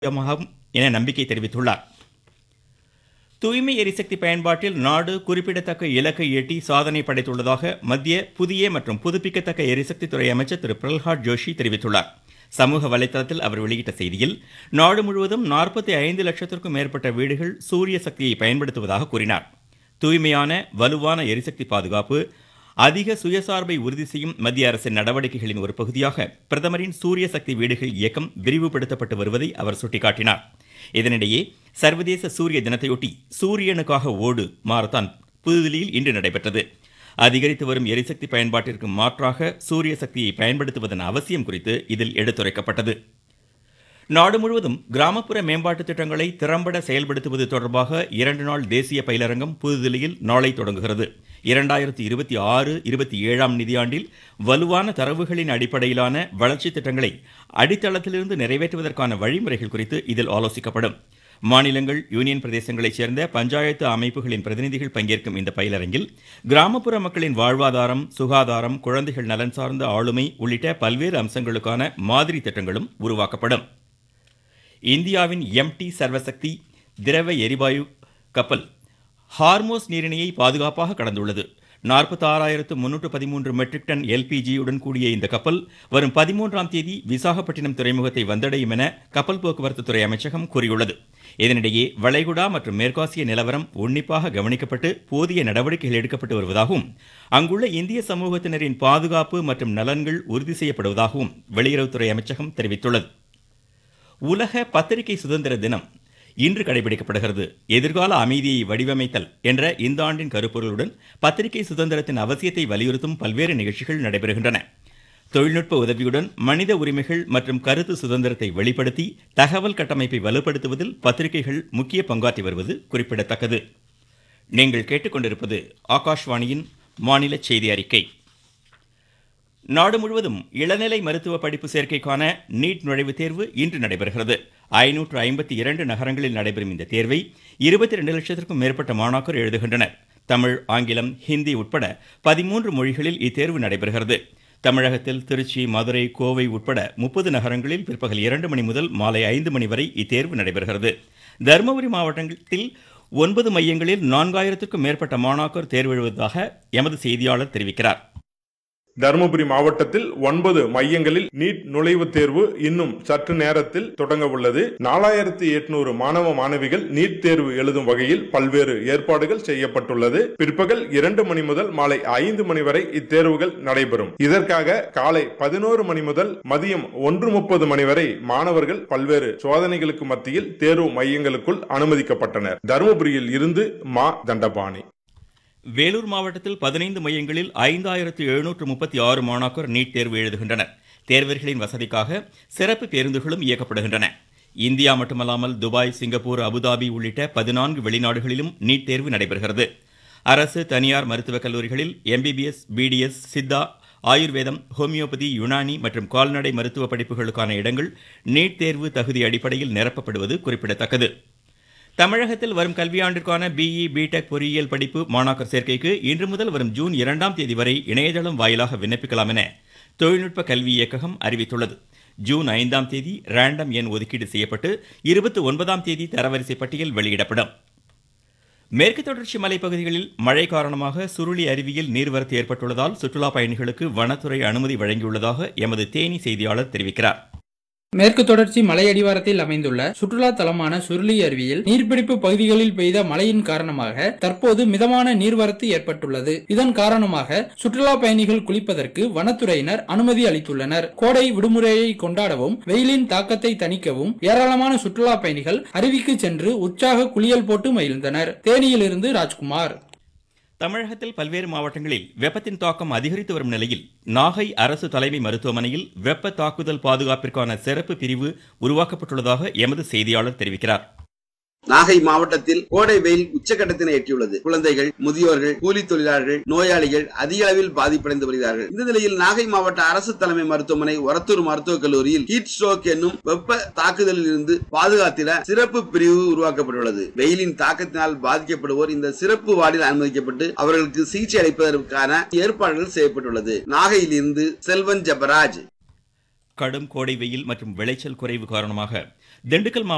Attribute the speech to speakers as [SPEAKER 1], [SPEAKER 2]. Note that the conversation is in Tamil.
[SPEAKER 1] என நம்பிக்கை தெரிவித்துள்ளார். தூய்மை எரிசக்தி பயன்பாட்டில் நாடு குறிப்பிடத்தக்க இலக்கை எட்டி சாதனை படைத்துள்ளதாக மத்திய புதிய மற்றும் புதுப்பிக்கத்தக்க எரிசக்தி துறை அமைச்சர் திரு பிரல்ஹாத் ஜோஷி தெரிவித்துள்ளார். சமூக வலைதளத்தில் அவர் வெளியிட்ட செய்தியில் நாடு முழுவதும் 45 லட்சத்திற்கும் மேற்பட்ட வீடுகள் சூரிய சக்தியை பயன்படுத்துவதாக கூறினார். தூய்மையான வலுவான எரிசக்தி பாதுகாப்பு, அதிக சுயசார்பை உறுதி செய்யும் மத்திய அரசின் நடவடிக்கைகளின் ஒரு பகுதியாக பிரதமரின் சூரிய சக்தி வீடுகள் இயக்கம் விரிவுபடுத்தப்பட்டு வருவதை அவர் சுட்டிக்காட்டினார். இதனிடையே சர்வதேச சூரிய தினத்தையொட்டி சூரியனுக்காக ஓடு மாரத்தான் புதுதில்லியில் இன்று நடைபெற்றது. அதிகரித்து வரும் எரிசக்தி பயன்பாட்டிற்கு மாற்றாக சூரிய சக்தியை பயன்படுத்துவதன் அவசியம் குறித்து இதில் எடுத்துரைக்கப்பட்டது. நாடு முழுவதும் கிராமப்புற மேம்பாட்டு திட்டங்களை திறம்பட செயல்படுத்துவது தொடர்பாக 2 நாள் தேசிய பயிலரங்கம் புதுதில்லியில் நாளை தொடங்குகிறது. 2026-27 நிதியாண்டில் வலுவான தரவுகளின் அடிப்படையிலான வளர்ச்சி திட்டங்களை அடித்தளத்திலிருந்து நிறைவேற்றுவதற்கான வழிமுறைகள் குறித்து இதில் ஆலோசிக்கப்படும். மாநிலங்கள், யூனியன் பிரதேசங்களைச் சேர்ந்த பஞ்சாயத்து அமைப்புகளின் பிரதிநிதிகள் பங்கேற்கும் இந்த பயிலரங்கில் கிராமப்புற மக்களின் வாழ்வாதாரம், சுகாதாரம், குழந்தைகள் நலன் சார்ந்த ஆளுமை உள்ளிட்ட பல்வேறு அம்சங்களுக்கான மாதிரி திட்டங்களும் உருவாக்கப்படும். இந்தியாவின் MT சர்வசக்தி திரவ எரிவாயு கப்பல் ஹார்மோஸ் நீரிணையை பாதுகாப்பாக கடந்துள்ளது. 46,313 மெட்ரிக் டன் LPG-யுடன் கூடிய இந்த கப்பல் வரும் 13ஆம் தேதி விசாகப்பட்டினம் துறைமுகத்தை வந்தடையும் என கப்பல் போக்குவரத்து துறை அமைச்சகம் கூறியுள்ளது. இதனிடையே வளைகுடா மற்றும் மேற்காசிய நிலவரம் உன்னிப்பாக கவனிக்கப்பட்டு போதிய நடவடிக்கைகள் எடுக்கப்பட்டு வருவதாகவும் அங்குள்ள இந்திய சமூகத்தினரின் பாதுகாப்பு மற்றும் நலன்கள் உறுதி செய்யப்படுவதாகவும் வெளியுறவுத்துறை அமைச்சகம் தெரிவித்துள்ளது. உலக பத்திரிகை சுதந்திர தினம் இன்று கடைபிடிக்கப்படுகிறது. எதிர்கால அமைதியை வடிவமைத்தல் என்ற இந்த ஆண்டின் கருப்பொருளுடன் பத்திரிகை சுதந்திரத்தின் அவசியத்தை வலியுறுத்தும் பல்வேறு நிகழ்ச்சிகள் நடைபெறுகின்றன. தொழில்நுட்ப உதவியுடன் மனித உரிமைகள் மற்றும் கருத்து சுதந்திரத்தை வெளிப்படுத்தி தகவல் கட்டமைப்பை வலுப்படுத்துவதில் பத்திரிகைகள் முக்கிய பங்காற்றி வருவது குறிப்பிடத்தக்கது. நீங்கள் கேட்டுக்கொண்டிருப்பது ஆகாஷ்வாணியின் மாநில செய்தி அறிக்கை. நாடு முழுவதும் இளநிலை மருத்துவ படிப்பு சேர்க்கைக்கான நீட் நுழைவுத் தேர்வு இன்று நடைபெறுகிறது. 552 நகரங்களில் நடைபெறும் இந்த தேர்வை 22 லட்சத்திற்கும் மேற்பட்ட மாணாக்கர் எழுதுகின்றனர். தமிழ், ஆங்கிலம், ஹிந்தி உட்பட 13 மொழிகளில் இத்தேர்வு நடைபெறுகிறது. தமிழகத்தில் திருச்சி, மதுரை, கோவை உட்பட 30 நகரங்களில் பிற்பகல் 2 மணி முதல் மாலை 5 மணி வரை இத்தேர்வு நடைபெறுகிறது. தருமபுரி மாவட்டத்தில் 9 மையங்களில் 4000க்கும் மேற்பட்ட மாணாக்கர் தேர்வு எழுதுவதாக எமது செய்தியாளர் தெரிவிக்கிறார்.
[SPEAKER 2] தருமபுரி மாவட்டத்தில் 9 மையங்களில் நீட் நுழைவுத் தேர்வு இன்னும் சற்று நேரத்தில் தொடங்க உள்ளது. 4800 மாணவ மாணவிகள் நீட் தேர்வு எழுதும் வகையில் பல்வேறு ஏற்பாடுகள் செய்யப்பட்டுள்ளது. பிற்பகல் 2 மணி முதல் மாலை 5 மணி வரை இத்தேர்வுகள் நடைபெறும். இதற்காக காலை 11 மணி முதல் மதியம் 1:30 மணி வரை மாணவர்கள் பல்வேறு சோதனைகளுக்கு மத்தியில் தேர்வு மையங்களுக்குள் அனுமதிக்கப்பட்டனர். தருமபுரியில் இருந்து மா தண்டபாணி.
[SPEAKER 1] வேலூர் மாவட்டத்தில் 15 மையங்களில் 5736 மாணாக்கர் நீட் தேர்வு எழுதுகின்றனர். தேர்வர்களின் வசதிக்காக சிறப்பு பேருந்துகளும் இயக்கப்படுகின்றன. இந்தியா மட்டுமல்லாமல் துபாய், சிங்கப்பூர், அபுதாபி உள்ளிட்ட 14 வெளிநாடுகளிலும் நீட் தேர்வு நடைபெறுகிறது. அரசு, தனியார் மருத்துவக் கல்லூரிகளில் MBBS, BDS, சித்தா, ஆயுர்வேதம், ஹோமியோபதி, யுனானி மற்றும் கால்நடை மருத்துவ படிப்புகளுக்கான இடங்கள் நீட் தேர்வு தகுதி அடிப்படையில் நிரப்பப்படுவது குறிப்பிடத்தக்கது. தமிழகத்தில் வரும் கல்வியாண்டிற்கான BE, BTech பொறியியல் படிப்பு மாணாக்கர் சேர்க்கைக்கு இன்று முதல் வரும் ஜூன் 2ஆம் தேதி வரை இணையதளம் வாயிலாக விண்ணப்பிக்கலாம் என தொழில்நுட்ப கல்வி இயக்ககம் அறிவித்துள்ளது. ஜூன் 5ஆம் தேதி ரேண்டம் எண் ஒதுக்கீடு செய்யப்பட்டு 29ஆம் தேதி தரவரிசை பட்டியல் வெளியிடப்படும். மேற்கு தொடர்ச்சி மலைப்பகுதிகளில் மழை காரணமாக சுருளி அருவியில் நீர்வரத்து ஏற்பட்டுள்ளதால் சுற்றுலா பயணிகளுக்கு வனத்துறை அனுமதி வழங்கியுள்ளதாக எமது தேனி செய்தியாளர் தெரிவிக்கிறார்.
[SPEAKER 3] மேற்கு தொடர்ச்சி மலையடிவாரத்தில் அமைந்துள்ள சுற்றுலா தலமான சுருளி அருவியில் நீர்பிடிப்பு பகுதிகளில் பெய்த மழையின் காரணமாக தற்போது மிதமான நீர்வரத்து ஏற்பட்டுள்ளது. இதன் காரணமாக சுற்றுலா பயணிகள் குளிப்பதற்கு வனத்துறையினர் அனுமதி அளித்துள்ளனர். கோடை விடுமுறையை கொண்டாடவும் வெயிலின் தாக்கத்தை தணிக்கவும் ஏராளமான சுற்றுலா பயணிகள் அருவிக்கு சென்று உற்சாக குளியல் போட்டு மகிழ்ந்தனர். தேனியிலிருந்து ராஜ்குமார்.
[SPEAKER 1] தமிழகத்தில் பல்வேறு மாவட்டங்களில் வெப்பத்தின் தாக்கம் அதிகரித்து வரும் நிலையில் நாகை அரசு தலைமை மருத்துவமனையில் வெப்ப தாக்குதல் பாதுகாப்பிற்கான சிறப்பு பிரிவு உருவாக்கப்பட்டுள்ளதாக எமது செய்தியாளர் தெரிவிக்கிறார்.
[SPEAKER 4] நாகை மாவட்டத்தில் கோடை வெயில் உச்சகட்டத்தினை எட்டியுள்ளது. குழந்தைகள், முதியோர்கள், கூலி தொழிலாளர்கள், நோயாளிகள் அதிக அளவில் பாதிப்படைந்து வருகிறார்கள். இந்த நிலையில் நாகை மாவட்ட அரசு தலைமை மருத்துவமனை ஒரத்தூர் மருத்துவக் கல்லூரியில் ஹீட் ஸ்ட்ரோக் என்னும் வெப்ப தாக்குதலில் இருந்து பாதுகாத்திட சிறப்பு பிரிவு உருவாக்கப்பட்டுள்ளது. வெயிலின் தாக்கத்தினால் பாதிக்கப்படுவோர் இந்த சிறப்பு வார்டில் அனுமதிக்கப்பட்டு அவர்களுக்கு சிகிச்சை அளிப்பதற்கான ஏற்பாடுகள் செய்யப்பட்டுள்ளது. நாகையில் இருந்து செல்வன் ஜபராஜ்.
[SPEAKER 1] கடும் கோடை வெயில் மற்றும் விளைச்சல் குறைவு காரணமாக திண்டுக்கல்